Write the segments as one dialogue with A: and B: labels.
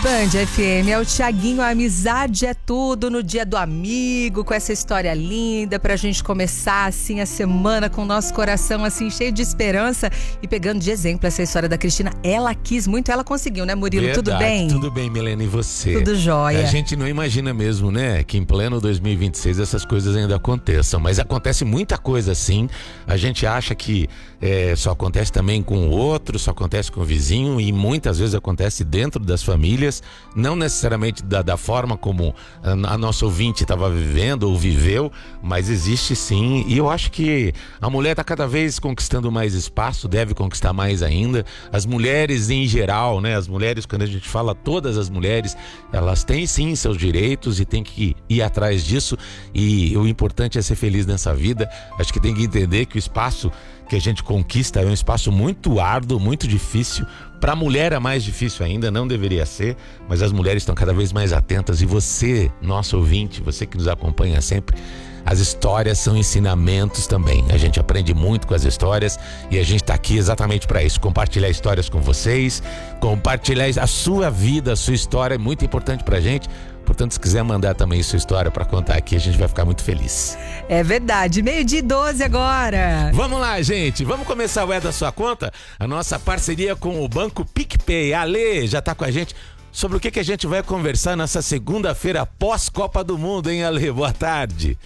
A: Band FM, é o Thiaguinho, a amizade é tudo no dia do amigo, com essa história linda pra gente começar assim a semana com o nosso coração assim cheio de esperança e pegando de exemplo essa história da Cristina. Ela quis muito, ela conseguiu, né, Murilo?
B: Verdade,
A: tudo bem?
B: Tudo bem, Milena, e você?
A: Tudo jóia.
B: A gente não imagina mesmo, né, que em pleno 2026 essas coisas ainda aconteçam, mas acontece muita coisa assim. A gente acha que só acontece também com o outro, só acontece com o vizinho e muitas vezes acontece dentro das famílias, não necessariamente da forma como a nossa ouvinte estava vivendo ou viveu, mas existe sim, e eu acho que a mulher está cada vez conquistando mais espaço, deve conquistar mais ainda. As mulheres em geral, né, as mulheres, quando a gente fala todas as mulheres, elas têm sim seus direitos e tem que ir atrás disso, e o importante é ser feliz nessa vida. Acho que tem que entender que o espaço que a gente conquista é um espaço muito árduo, muito difícil. Para a mulher é mais difícil ainda, não deveria ser, mas as mulheres estão cada vez mais atentas. E você, nosso ouvinte, você que nos acompanha sempre, as histórias são ensinamentos também. A gente aprende muito com as histórias e a gente está aqui exatamente para isso, compartilhar histórias com vocês, compartilhar a sua vida, a sua história é muito importante para a gente. Portanto, se quiser mandar também sua história para contar aqui, a gente vai ficar muito feliz.
A: É verdade, 12:12 agora.
B: Vamos lá, gente, vamos começar o É da Sua Conta, a nossa parceria com o Banco PicPay. Ale já tá com a gente. Sobre o que a gente vai conversar nessa segunda-feira pós-Copa do Mundo, hein, Ale? Boa tarde.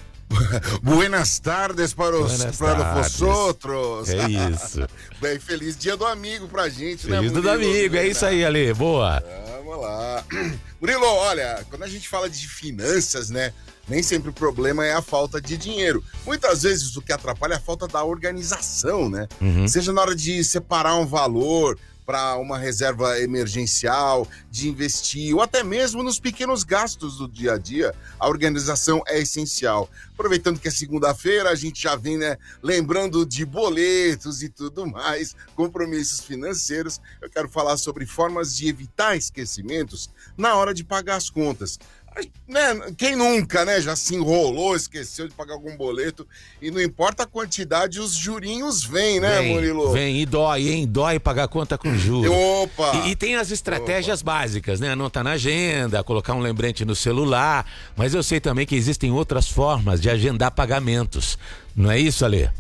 C: Buenas tardes para vosotros.
B: É isso.
C: Bem, feliz dia do amigo pra gente, né,
B: Feliz
C: Murilo?
B: dia do amigo, é isso aí, Ale, boa.
C: Vamos lá. Murilo, olha, quando a gente fala de finanças, né, nem sempre o problema é a falta de dinheiro. Muitas vezes o que atrapalha é a falta da organização, né? Seja na hora de separar um valor para uma reserva emergencial, de investir, ou até mesmo nos pequenos gastos do dia a dia, a organização é essencial. Aproveitando que é segunda-feira, a gente já vem, né, lembrando de boletos e tudo mais, compromissos financeiros. Eu quero falar sobre formas de evitar esquecimentos na hora de pagar as contas. Né? Quem nunca, né, já se enrolou, esqueceu de pagar algum boleto e não importa a quantidade, os jurinhos vêm, né, Murilo?
B: Vem e dói, hein? Dói pagar conta com juros.
C: Opa!
B: E tem as estratégias básicas, né? Anotar na agenda, colocar um lembrete no celular, mas eu sei também que existem outras formas de agendar pagamentos. Não é isso, Ale?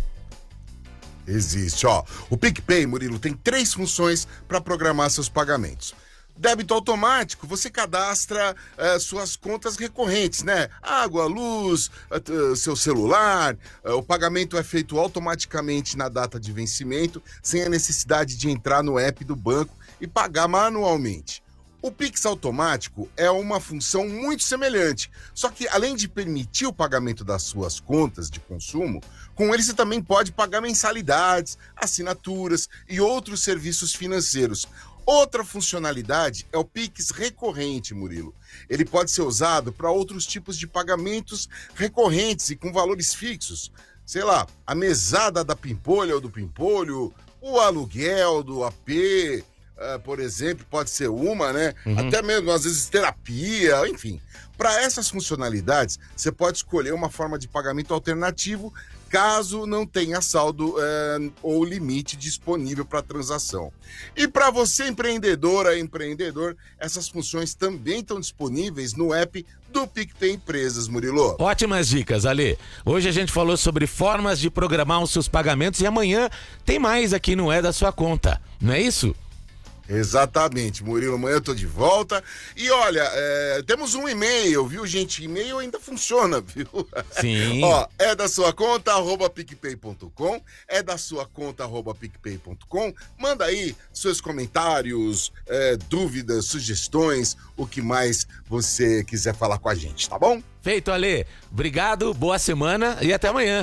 C: Existe, ó. O PicPay, Murilo, tem 3 funções para programar seus pagamentos. Débito automático, você cadastra suas contas recorrentes, né? Água, luz, seu celular, o pagamento é feito automaticamente na data de vencimento, sem a necessidade de entrar no app do banco e pagar manualmente. O Pix automático é uma função muito semelhante, só que além de permitir o pagamento das suas contas de consumo, com ele você também pode pagar mensalidades, assinaturas e outros serviços financeiros. Outra funcionalidade é o Pix recorrente, Murilo. Ele pode ser usado para outros tipos de pagamentos recorrentes e com valores fixos. Sei lá, a mesada da Pimpolho ou do Pimpolho, o aluguel do AP, por exemplo, pode ser uma, né? Até mesmo, às vezes, terapia, enfim. Para essas funcionalidades, você pode escolher uma forma de pagamento alternativo caso não tenha saldo ou limite disponível para transação. E para você, empreendedor, essas funções também estão disponíveis no app do PicPay Empresas, Murilo.
B: Ótimas dicas, Ale. Hoje a gente falou sobre formas de programar os seus pagamentos e amanhã tem mais aqui no É da Sua Conta, não é isso?
C: Exatamente, Murilo, amanhã eu tô de volta. E olha, temos um e-mail, viu, gente? E-mail ainda funciona, viu?
B: Sim.
C: Ó, é da sua conta, @picpay.com, é da sua conta, @picpay.com. Manda aí seus comentários, dúvidas, sugestões, o que mais você quiser falar com a gente, tá bom?
B: Feito, Ale. Obrigado, boa semana e até amanhã.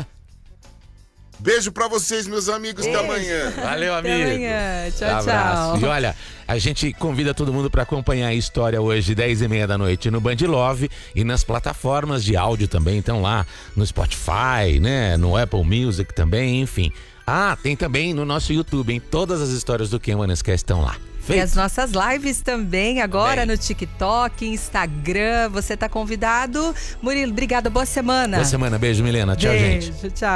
C: Beijo pra vocês, meus amigos, até amanhã.
B: Valeu, amigo.
A: Até amanhã. Tchau,
B: Abraço.
A: tchau.
B: E olha, a gente convida todo mundo para acompanhar a história hoje, 10h30 da noite, no Band Love e nas plataformas de áudio também. Então lá no Spotify, né? No Apple Music também, enfim. Ah, tem também no nosso YouTube, hein? Todas as histórias do Quem One Esquece estão lá.
A: E as nossas lives também, agora no TikTok, Instagram. Você tá convidado. Murilo, obrigada. Boa semana.
B: Boa semana. Beijo, Milena. Tchau, gente.
A: Beijo, tchau.